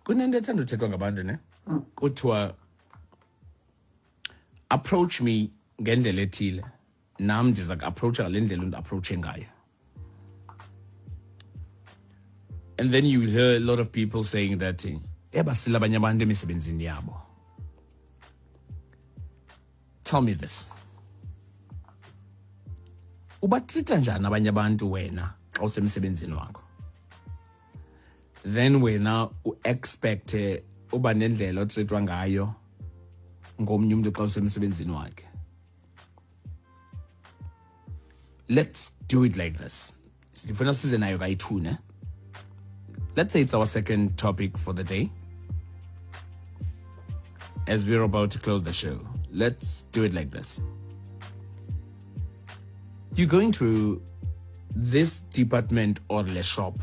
kunento ethanda uthethwa ngabantu ne kuthiwa approach me ngendlela ethile nam ndiza ku-approacha ngale ndlela undi-approache ngayo. And then you hear a lot of people saying that basila abanye abantu emisebenzini yabo. Tell me this. Ubatrita njani abanye abantu wena xa usemsebenzini wakho? Then wena u-expecte uba nendlela otreatwa ngayo ngomnye umuntu xa usemsebenzini wakhe. Let's do it like this. Sifuna size nayo kayi-2 ne? Let's say it's our second topic for the day. As we're about to close the show, let's do it like this. You're going to this department or the shop.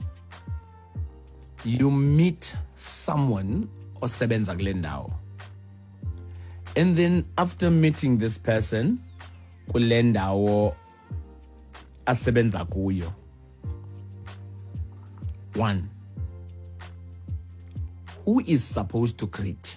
You meet someone osebenza kule ndawo. And then after meeting this person, kule ndawo asebenza kuyo. 1. Who is supposed to greet?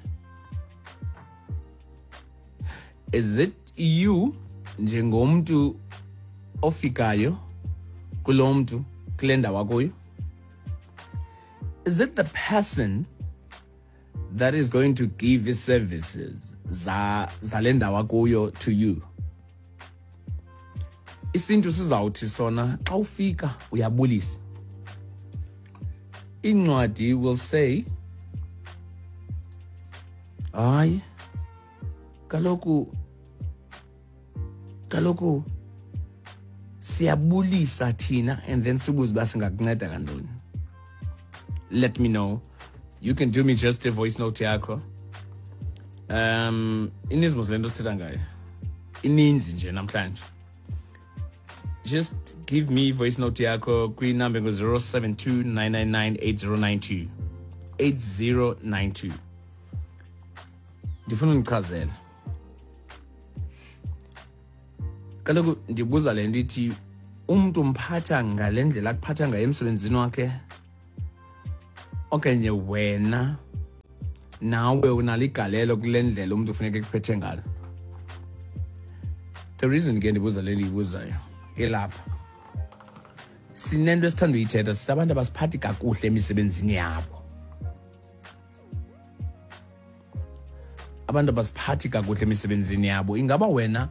Is it you njengomntu ofikayo kulo mntu kule ndawo akuyo? Is it the person that is going to give his services zale ndawo akuyo to you? Isintu sizawuthi sona xa ufika uyabulisa. Incwadi will say, hayi kaloku siyabulisa thina, and then sibuze uba singakunceda kantoni. Let me know. You can do me just a voice note yakho. Ininzi mos le nto sithetha ngayo. Ininzi nje namhlanje. Just give me voice note yakho kwi-number ngo-072 999 8092 8092. Ndifuna undichazela. Kaloku ndibuza le nto ithi umntu umphatha ngale ndlela akuphatha ngayo emsebenzini wakhe, okanye wena nawe unaligalelo kule ndlela umntu ufuneka ekuphethe ngalo. The reason ke ndibuza leli ibuzayo elapha, sinento esithanda uyithetha, sithi abantu abasiphathi kakuhle emisebenzini yabo. Abantu abasiphathi kakuhle emisebenzini yabo. Ingaba wena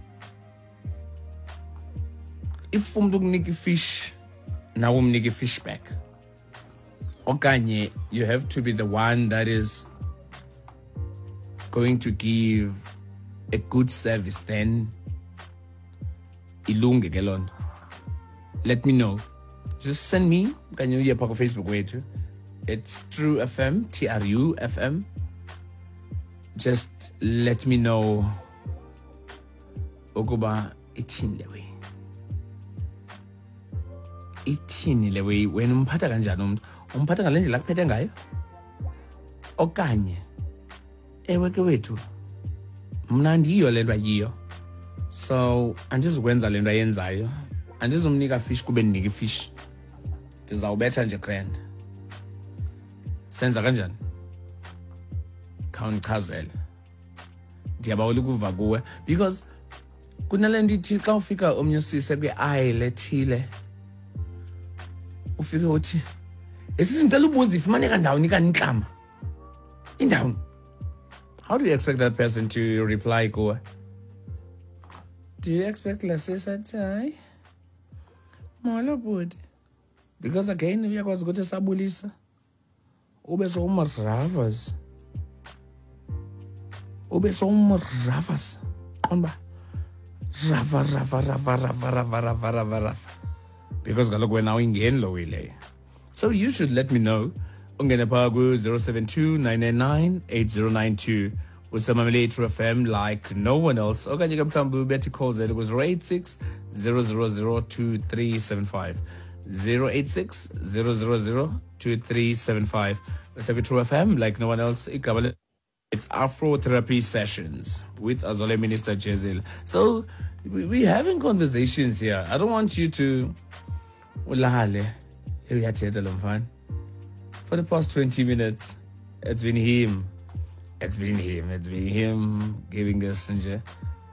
if umntu ukunika ifish, nawe umnika ifish back, okanye you have to be the one that is going to give a good service, then ilunge ke loo nto. Let me know. Just send me, kanye uye phaa Facebook wethu. It's True FM, TRU FM. Just let me know ukuba ithini le way. Ithini le way, wena umphatha kanjani umntu? Umphatha ngale ndlela akuphethe ngayo? Okanye ewe ke wethu mna ndiyiyo le nto ayiyo, so andizukwenza le nto ayenzayo, andizumnika fish kube ndinika ifish, ndizawubetha nje grand. Senza kanjani? Khawundichazele. Ndiyabawela ukuva kuwe, because kunale nto ithi xa ufika omnye usise kwi-aisle ethile, ufike uthi esizintela ubuza ifumaneka ndawoni kantlama indawoni. How do you expect that person to reply kuwe? Do you expect lasisa athi hayi molo bhuti? Because again uyakwazi ukuthi esabulisa ube sowumravas, qonba rava, because kaloku wena uyingeni lo uyileyo. So you should let me know. Ungene phaa ku-072 999 8092 usamamele True FM like no one else. Okanye ke mhlawumbi ubethe i-call zethu ku-086 000 2375 086 000 2375. Bese ku-True FM like no one else. Igama it's Afro Therapy Sessions with Azole Minister Jezil. So we're having conversations here. I don't want you to ulale uyathetha lo mfana. for the past 20 minutes, it's been him. It's been him giving us nje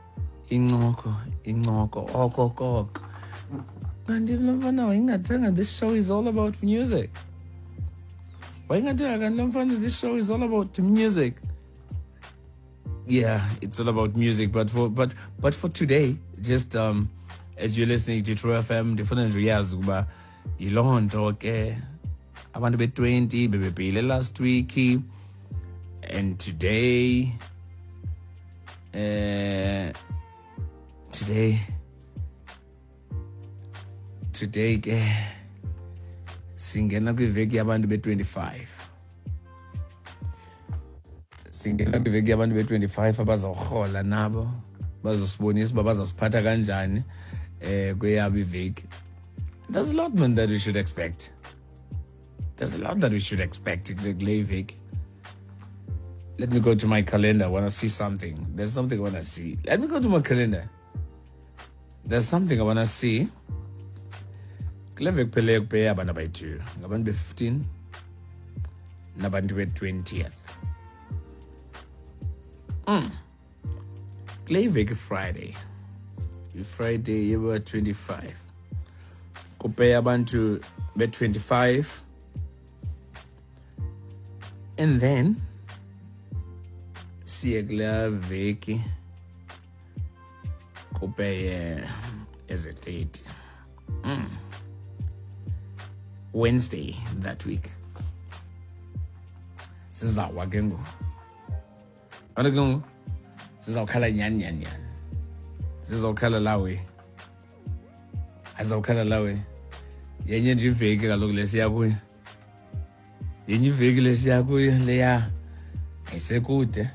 incoko, okokok. And this show is all about music. This show is all about music. Yeah, it's all about music. But for today, just as you're listening to True FM, different realize uba yilonto ke abantu be-20 bebebhile last week, and today ke singena kwiveki yabantu be-25. Singena kwiveki yabantu be-25 abazawurhola nabo, bazosibonisa uba bazawusiphatha kanjani kweyabo iveki. There's a lot, man, that we should expect. Kule iveki. Let me go to my calendar. I want to see something. There's something I want to see. Let me go to my calendar. There's something I want to see. Kule veki pheleyo kupeya abantu abayi-2. Ngabantu be-15 nabantu be-20th. Kule iveki Friday. Friday year 25. Kupeya abantu be-25. And then siye kule veki kupeye eze 30. Wednesday that week. Sizawa ke ngoku. Ana ke ngoku sizawukhala nyani. Sizawukhala lawe. Azawukhala lawe. Yenye nje iveki kaloku lesiya kuyo. Yenye iveki lesiya kuyo leya. Ayisekude.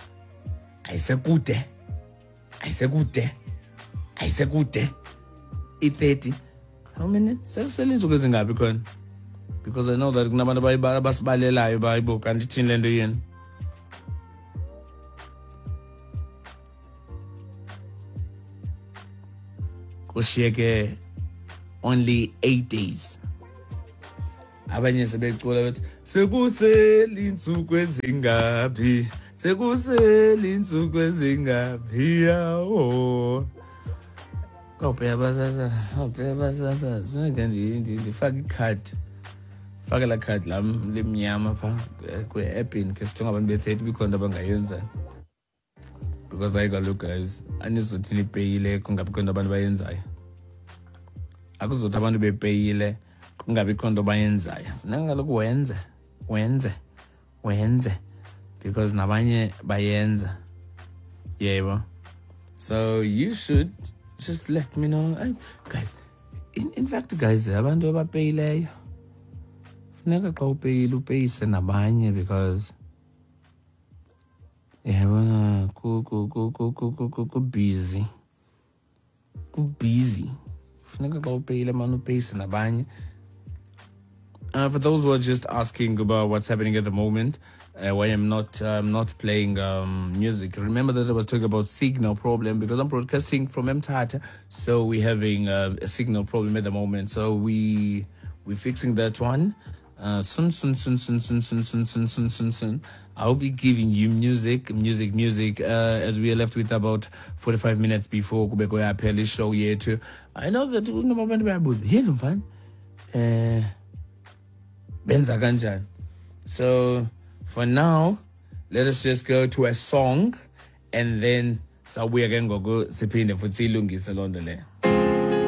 I-30. How many? Sekusele insuku ezingabi khona? Because I know that kunabantu abasibalelayo bayibo kanti thini lento yini. Kushiyeke only 8 days. Abanye sebecula bethi sekusele insuku ezingaphi. Sekusele insuku ezingaphi yawo. Kopya basasa. Singeke ndifake ikhadi. Faka la khadi lam lemnyama pha kwi-app-ini ke sijonga abantu be-30 bikhona abangayenza. Because I look, guys, anizothi nipeyile kungabikho nto abantu bayenzayo. Akuzothi abantu bepeyile kungabikho nto bayenzayo. Funeka kaloku wenze because nabanye bayenza. Yebo. So you should just let me know. Guys, in fact, guys, abantu abapeyileyo funeka xa upeyile upeyise nabanye because yabona busy. Funeka xa upeyile man upeyise nabanye. For those who are just asking about what's happening at the moment, why I'm not playing music, remember that I was talking about signal problem because I'm broadcasting from Mthatha, so we're having a signal problem at the moment. So we're fixing that one. Soon. I'll be giving you music. As we are left with about 45 minutes before kubeko yaphela show yethu. I know that unobabantu bayabuza, "Hello mfana. Benza kanjani?" So for now, let us just go to a song and then sabuya ke ngoku siphinde futhi ilungise lonto le.